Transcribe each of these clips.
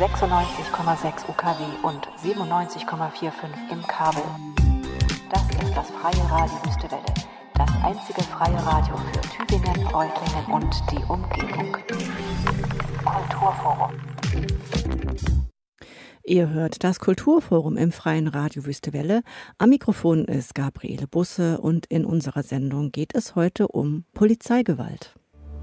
96,6 UKW und 97,45 im Kabel. Das ist das Freie Radio Wüstewelle, das einzige freie Radio für Tübingen, Reutlingen und die Umgebung. Kulturforum. Ihr hört das Kulturforum im Freien Radio Wüstewelle. Am Mikrofon ist Gabriele Busse und in unserer Sendung geht es heute um Polizeigewalt.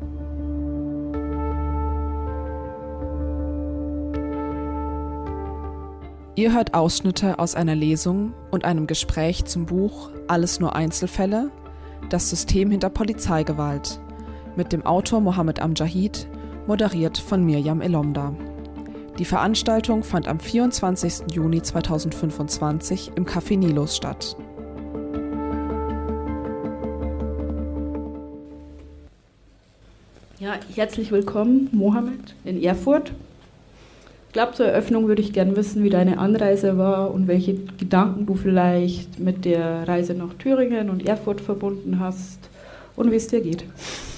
Ihr hört Ausschnitte aus einer Lesung und einem Gespräch zum Buch Alles nur Einzelfälle? Das System hinter Polizeigewalt mit dem Autor Mohammed Amjahid, moderiert von Mirjam Elomda. Die Veranstaltung fand am 24. Juni 2025 im Café Nilos statt. Ja, herzlich willkommen, Mohammed, in Erfurt. Ich glaube, zur Eröffnung würde ich gerne wissen, wie deine Anreise war und welche Gedanken du vielleicht mit der Reise nach Thüringen und Erfurt verbunden hast und wie es dir geht.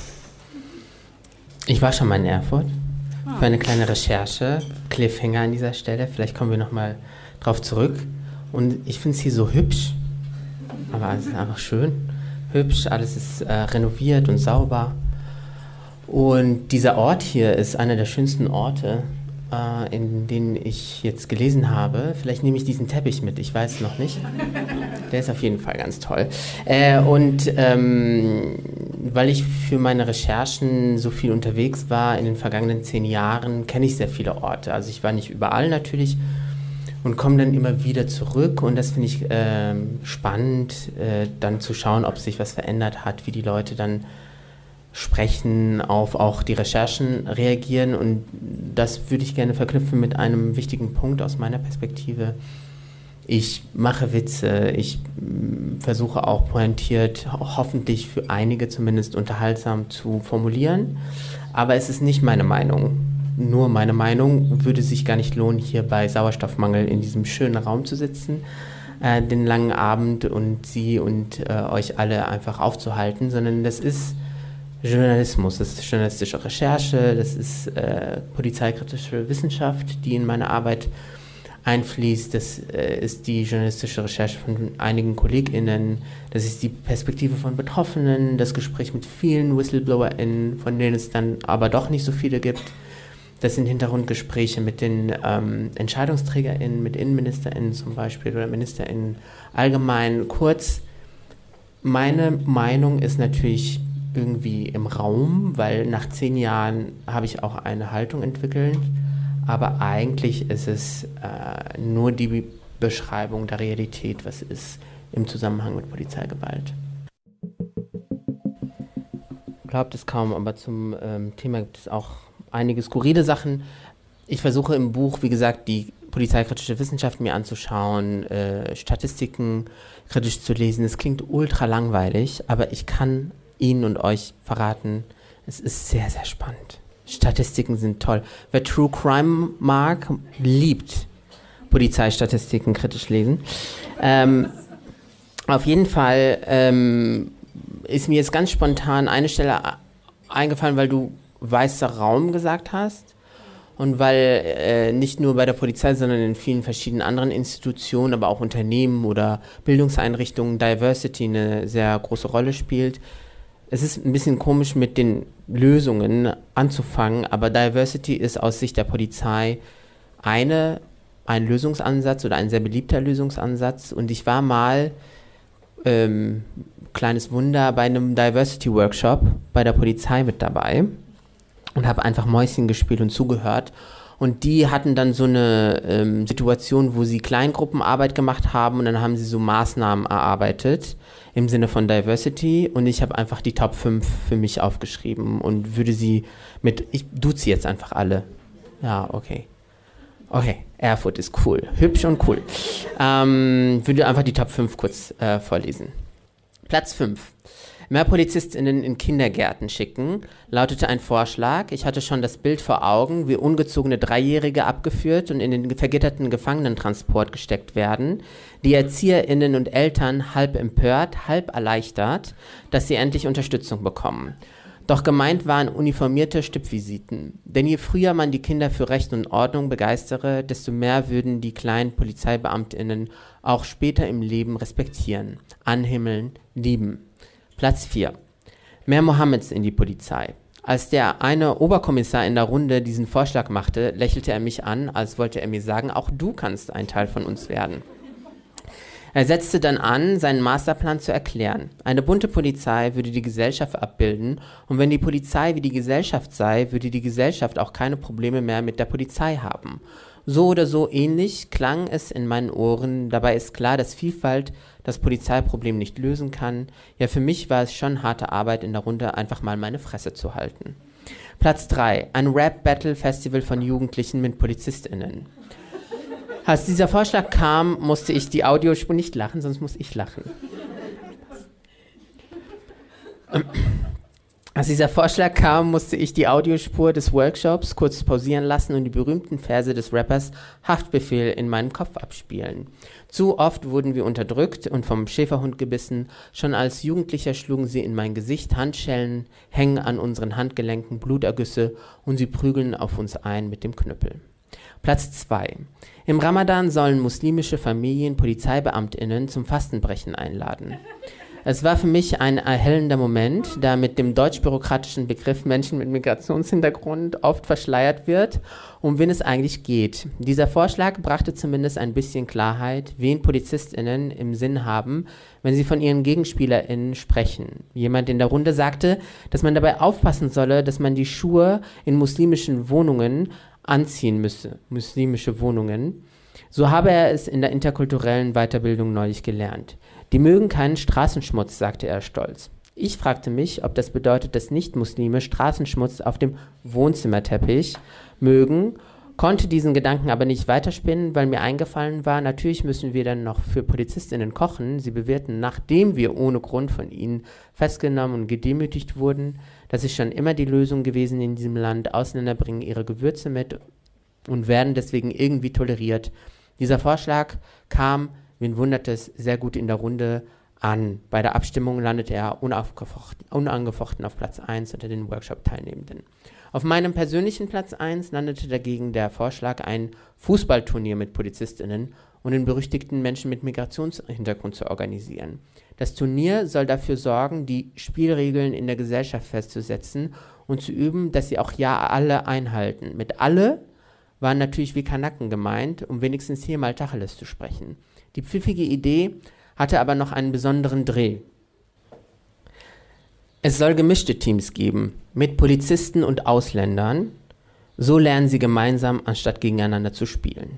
Ich war schon mal in Erfurt für eine kleine Recherche. Cliffhanger an dieser Stelle, vielleicht kommen wir nochmal drauf zurück. Und ich finde es hier so hübsch, aber es ist einfach schön. Hübsch, alles ist renoviert und sauber. Und dieser Ort hier ist einer der schönsten Orte, in denen ich jetzt gelesen habe. Vielleicht nehme ich diesen Teppich mit, ich weiß noch nicht. Der ist auf jeden Fall ganz toll. Weil ich für meine Recherchen so viel unterwegs war in den vergangenen 10 Jahren, kenne ich sehr viele Orte. Also ich war nicht überall natürlich und komme dann immer wieder zurück und das finde ich spannend, dann zu schauen, ob sich was verändert hat, wie die Leute dann sprechen, auf auch die Recherchen reagieren und das würde ich gerne verknüpfen mit einem wichtigen Punkt aus meiner Perspektive. Ich mache Witze, ich versuche auch pointiert, hoffentlich für einige zumindest unterhaltsam zu formulieren, aber es ist nicht meine Meinung. Nur meine Meinung, würde sich gar nicht lohnen, hier bei Sauerstoffmangel in diesem schönen Raum zu sitzen, den langen Abend und Sie und euch alle einfach aufzuhalten, sondern das ist Journalismus, das ist journalistische Recherche, das ist polizeikritische Wissenschaft, die in meine Arbeit einfließt, das ist die journalistische Recherche von einigen KollegInnen, das ist die Perspektive von Betroffenen, das Gespräch mit vielen WhistleblowerInnen, von denen es dann aber doch nicht so viele gibt. Das sind Hintergrundgespräche mit den EntscheidungsträgerInnen, mit InnenministerInnen zum Beispiel oder MinisterInnen allgemein. Kurz, meine Meinung ist natürlich irgendwie im Raum, weil nach 10 Jahren habe ich auch eine Haltung entwickelt, aber eigentlich ist es nur die Beschreibung der Realität, was ist im Zusammenhang mit Polizeigewalt. Glaubt es kaum, aber zum Thema gibt es auch einige skurrile Sachen. Ich versuche im Buch, wie gesagt, die polizeikritische Wissenschaft mir anzuschauen, Statistiken kritisch zu lesen. Es klingt ultra langweilig, aber ich kann Ihnen und euch verraten, es ist sehr, sehr spannend. Statistiken sind toll. Wer True Crime mag, liebt Polizeistatistiken kritisch lesen. Auf jeden Fall ist mir jetzt ganz spontan eine Stelle eingefallen, weil du weißer Raum gesagt hast und weil nicht nur bei der Polizei, sondern in vielen verschiedenen anderen Institutionen, aber auch Unternehmen oder Bildungseinrichtungen Diversity eine sehr große Rolle spielt. Es ist ein bisschen komisch, mit den Lösungen anzufangen, aber Diversity ist aus Sicht der Polizei ein Lösungsansatz oder ein sehr beliebter Lösungsansatz. Und ich war mal, kleines Wunder, bei einem Diversity-Workshop bei der Polizei mit dabei und habe einfach Mäuschen gespielt und zugehört. Und die hatten dann so eine Situation, wo sie Kleingruppenarbeit gemacht haben und dann haben sie so Maßnahmen erarbeitet im Sinne von Diversity und ich habe einfach die Top 5 für mich aufgeschrieben und würde sie ich duze jetzt einfach alle. Ja, okay. Okay, Erfurt ist cool. Hübsch und cool. Würde einfach die Top 5 kurz vorlesen. Platz 5. Mehr PolizistInnen in Kindergärten schicken, lautete ein Vorschlag. Ich hatte schon das Bild vor Augen, wie ungezogene Dreijährige abgeführt und in den vergitterten Gefangenentransport gesteckt werden. Die ErzieherInnen und Eltern halb empört, halb erleichtert, dass sie endlich Unterstützung bekommen. Doch gemeint waren uniformierte Stippvisiten. Denn je früher man die Kinder für Recht und Ordnung begeistere, desto mehr würden die kleinen PolizeibeamtInnen auch später im Leben respektieren, anhimmeln, lieben. Platz 4. Mehr Mohammeds in die Polizei. Als der eine Oberkommissar in der Runde diesen Vorschlag machte, lächelte er mich an, als wollte er mir sagen, auch du kannst ein Teil von uns werden. Er setzte dann an, seinen Masterplan zu erklären. Eine bunte Polizei würde die Gesellschaft abbilden und wenn die Polizei wie die Gesellschaft sei, würde die Gesellschaft auch keine Probleme mehr mit der Polizei haben. So oder so ähnlich klang es in meinen Ohren. Dabei ist klar, dass Vielfalt das Polizeiproblem nicht lösen kann. Ja, für mich war es schon harte Arbeit in der Runde, einfach mal meine Fresse zu halten. Platz 3. Ein Rap-Battle-Festival von Jugendlichen mit PolizistInnen. Als dieser Vorschlag kam, musste ich die Audiospur nicht lachen, sonst muss ich lachen. Als dieser Vorschlag kam, musste ich die Audiospur des Workshops kurz pausieren lassen und die berühmten Verse des Rappers Haftbefehl in meinem Kopf abspielen. Zu oft wurden wir unterdrückt und vom Schäferhund gebissen. Schon als Jugendlicher schlugen sie in mein Gesicht, Handschellen hängen an unseren Handgelenken, Blutergüsse und sie prügeln auf uns ein mit dem Knüppel. Platz 2. Im Ramadan sollen muslimische Familien PolizeibeamtInnen zum Fastenbrechen einladen. Es war für mich ein erhellender Moment, da mit dem deutsch-bürokratischen Begriff Menschen mit Migrationshintergrund oft verschleiert wird, um wen es eigentlich geht. Dieser Vorschlag brachte zumindest ein bisschen Klarheit, wen PolizistInnen im Sinn haben, wenn sie von ihren GegenspielerInnen sprechen. Jemand in der Runde sagte, dass man dabei aufpassen solle, dass man die Schuhe in muslimischen Wohnungen anziehen müsse, muslimische Wohnungen. So habe er es in der interkulturellen Weiterbildung neulich gelernt. Die mögen keinen Straßenschmutz, sagte er stolz. Ich fragte mich, ob das bedeutet, dass Nicht-Muslime Straßenschmutz auf dem Wohnzimmerteppich mögen, konnte diesen Gedanken aber nicht weiterspinnen, weil mir eingefallen war, natürlich müssen wir dann noch für PolizistInnen kochen. Sie bewirten, nachdem wir ohne Grund von ihnen festgenommen und gedemütigt wurden. Das ist schon immer die Lösung gewesen in diesem Land. Ausländer bringen ihre Gewürze mit und werden deswegen irgendwie toleriert. Dieser Vorschlag kam, wen wundert es, sehr gut in der Runde an. Bei der Abstimmung landete er unangefochten auf Platz 1 unter den Workshop-Teilnehmenden. Auf meinem persönlichen Platz 1 landete dagegen der Vorschlag, ein Fußballturnier mit PolizistInnen und den berüchtigten Menschen mit Migrationshintergrund zu organisieren. Das Turnier soll dafür sorgen, die Spielregeln in der Gesellschaft festzusetzen und zu üben, dass sie auch ja alle einhalten. Mit alle waren natürlich wie Kanaken gemeint, um wenigstens hier mal Tacheles zu sprechen. Die pfiffige Idee hatte aber noch einen besonderen Dreh. Es soll gemischte Teams geben, mit Polizisten und Ausländern. So lernen sie gemeinsam, anstatt gegeneinander zu spielen.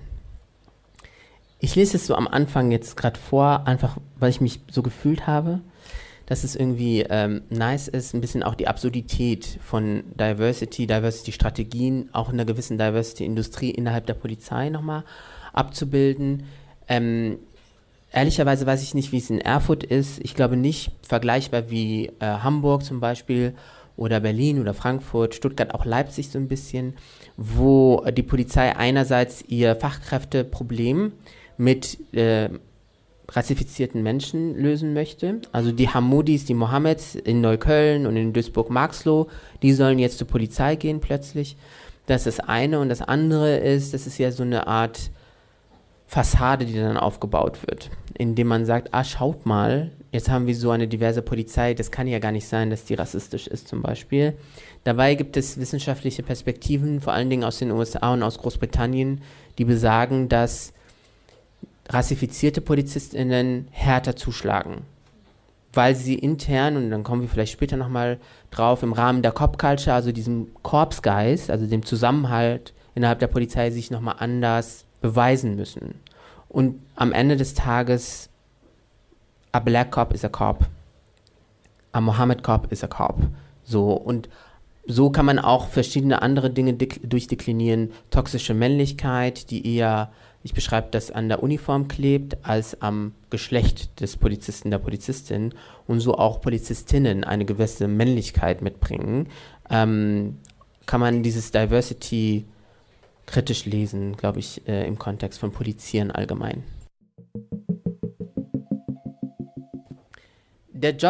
Ich lese es so am Anfang jetzt gerade vor, einfach weil ich mich so gefühlt habe, dass es irgendwie nice ist, ein bisschen auch die Absurdität von Diversity-Strategien, auch in einer gewissen Diversity-Industrie innerhalb der Polizei nochmal abzubilden. Ehrlicherweise weiß ich nicht, wie es in Erfurt ist. Ich glaube nicht vergleichbar wie Hamburg zum Beispiel oder Berlin oder Frankfurt, Stuttgart, auch Leipzig so ein bisschen, wo die Polizei einerseits ihr Fachkräfteproblem mit rassifizierten Menschen lösen möchte. Also die Hamoudis, die Mohammeds in Neukölln und in Duisburg-Marxloh, die sollen jetzt zur Polizei gehen plötzlich. Das ist das eine. Und das andere ist, das ist ja so eine Art Fassade, die dann aufgebaut wird, indem man sagt, schaut mal, jetzt haben wir so eine diverse Polizei, das kann ja gar nicht sein, dass die rassistisch ist zum Beispiel. Dabei gibt es wissenschaftliche Perspektiven, vor allen Dingen aus den USA und aus Großbritannien, die besagen, dass rassifizierte PolizistInnen härter zuschlagen, weil sie intern, und dann kommen wir vielleicht später nochmal drauf, im Rahmen der Cop Culture, also diesem Korpsgeist, also dem Zusammenhalt innerhalb der Polizei, sich nochmal anders beweisen müssen. Und am Ende des Tages, a black cop is a cop. A Mohammed cop is a cop. So, und so kann man auch verschiedene andere Dinge durchdeklinieren. Toxische Männlichkeit, die eher, ich beschreibe das, an der Uniform klebt, als am Geschlecht des Polizisten, der Polizistin. Und so auch Polizistinnen eine gewisse Männlichkeit mitbringen. Kann man dieses Diversity kritisch lesen, glaube ich, im Kontext von Polizieren allgemein. Der Job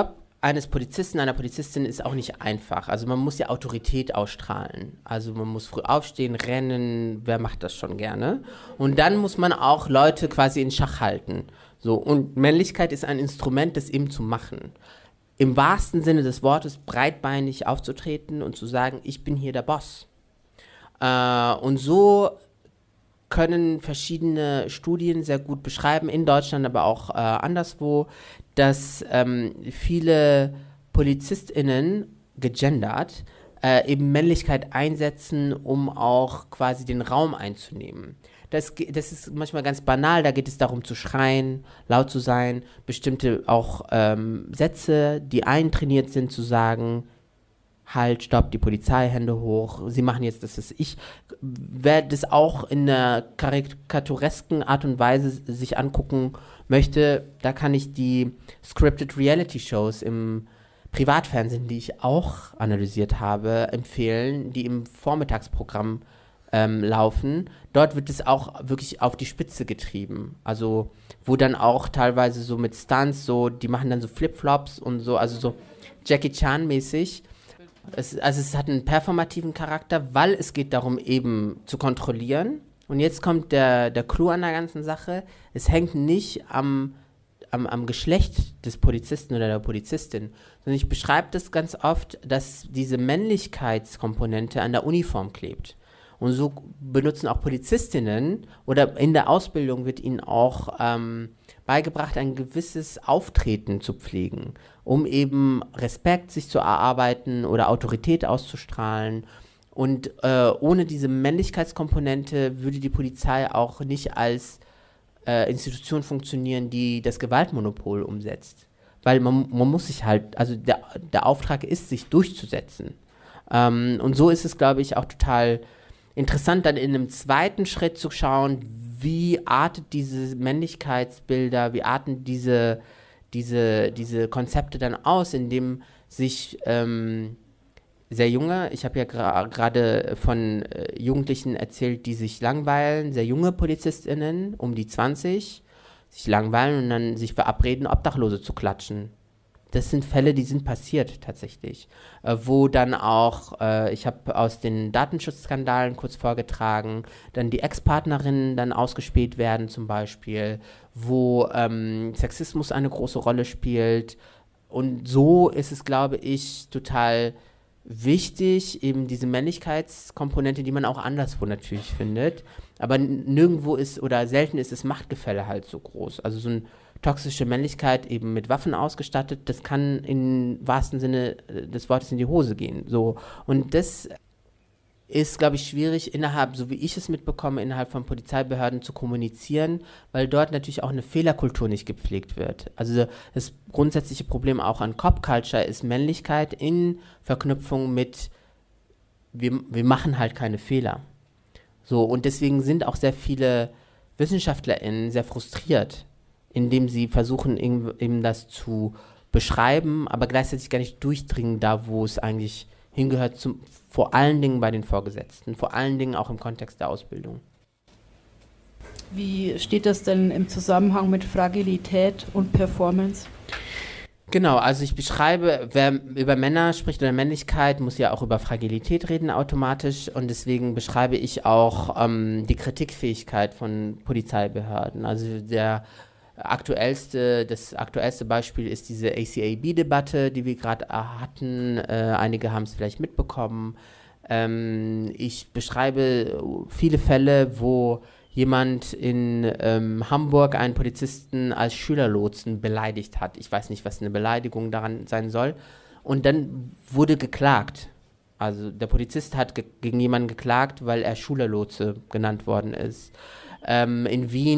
eines Polizisten, einer Polizistin ist auch nicht einfach. Also man muss ja Autorität ausstrahlen. Also man muss früh aufstehen, rennen, wer macht das schon gerne? Und dann muss man auch Leute quasi in Schach halten. So, und Männlichkeit ist ein Instrument, das eben zu machen. Im wahrsten Sinne des Wortes breitbeinig aufzutreten und zu sagen, ich bin hier der Boss. Und so können verschiedene Studien sehr gut beschreiben, in Deutschland, aber auch anderswo, dass viele PolizistInnen, gegendert, eben Männlichkeit einsetzen, um auch quasi den Raum einzunehmen. Das ist manchmal ganz banal, da geht es darum zu schreien, laut zu sein, bestimmte auch Sätze, die eintrainiert sind, zu sagen, halt, stopp, die Polizei, Hände hoch, sie machen jetzt das, was ich. Wer das auch in einer karikaturesken Art und Weise sich angucken möchte, da kann ich die Scripted Reality Shows im Privatfernsehen, die ich auch analysiert habe, empfehlen, die im Vormittagsprogramm laufen. Dort wird es auch wirklich auf die Spitze getrieben. Also, wo dann auch teilweise so mit Stunts, so, die machen dann so Flipflops und so, also so Jackie Chan-mäßig. Es hat einen performativen Charakter, weil es geht darum, eben zu kontrollieren. Und jetzt kommt der Clou an der ganzen Sache. Es hängt nicht am Geschlecht des Polizisten oder der Polizistin, sondern ich beschreibe das ganz oft, dass diese Männlichkeitskomponente an der Uniform klebt. Und so benutzen auch Polizistinnen oder in der Ausbildung wird ihnen auch beigebracht, ein gewisses Auftreten zu pflegen, um eben Respekt sich zu erarbeiten oder Autorität auszustrahlen. Und ohne diese Männlichkeitskomponente würde die Polizei auch nicht als Institution funktionieren, die das Gewaltmonopol umsetzt. Weil man muss sich halt, also der Auftrag ist, sich durchzusetzen. Und so ist es, glaube ich, auch total interessant, dann in einem zweiten Schritt zu schauen, wie artet diese Männlichkeitsbilder, wie arten diese Konzepte dann aus, indem sich sehr junge, ich habe ja gerade von Jugendlichen erzählt, die sich langweilen, sehr junge PolizistInnen, um die 20, sich langweilen und dann sich verabreden, Obdachlose zu klatschen. Das sind Fälle, die sind passiert tatsächlich, wo dann auch, ich habe aus den Datenschutzskandalen kurz vorgetragen, dann die Ex-Partnerinnen dann ausgespäht werden zum Beispiel, wo Sexismus eine große Rolle spielt. Und so ist es, glaube ich, total wichtig, eben diese Männlichkeitskomponente, die man auch anderswo natürlich findet, aber nirgendwo ist oder selten ist das Machtgefälle halt so groß. Also so eine toxische Männlichkeit eben mit Waffen ausgestattet, das kann im wahrsten Sinne des Wortes in die Hose gehen. So. Und das ist, glaube ich, schwierig innerhalb, so wie ich es mitbekomme, innerhalb von Polizeibehörden zu kommunizieren, weil dort natürlich auch eine Fehlerkultur nicht gepflegt wird. Also das grundsätzliche Problem auch an Cop Culture ist Männlichkeit in Verknüpfung mit wir machen halt keine Fehler. So, und deswegen sind auch sehr viele WissenschaftlerInnen sehr frustriert, indem sie versuchen, eben das zu beschreiben, aber gleichzeitig gar nicht durchdringen da, wo es eigentlich hingehört, vor allen Dingen bei den Vorgesetzten, vor allen Dingen auch im Kontext der Ausbildung. Wie steht das denn im Zusammenhang mit Fragilität und Performance? Genau, also ich beschreibe, wer über Männer spricht oder Männlichkeit, muss ja auch über Fragilität reden automatisch und deswegen beschreibe ich auch die Kritikfähigkeit von Polizeibehörden. Also das aktuellste Beispiel ist diese ACAB-Debatte, die wir gerade hatten. Einige haben es vielleicht mitbekommen. Ich beschreibe viele Fälle, wo jemand in Hamburg einen Polizisten als Schülerlotsen beleidigt hat. Ich weiß nicht, was eine Beleidigung daran sein soll. Und dann wurde geklagt. Also der Polizist hat gegen jemanden geklagt, weil er Schülerlotse genannt worden ist. In Wien